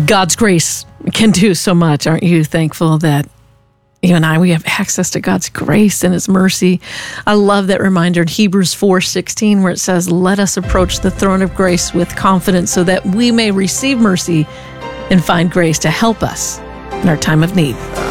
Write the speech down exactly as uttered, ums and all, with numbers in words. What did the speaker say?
God's grace can do so much. Aren't you thankful that you and I, we have access to God's grace and His mercy? I love that reminder in Hebrews four sixteen, where it says, let us approach the throne of grace with confidence so that we may receive mercy and find grace to help us in our time of need.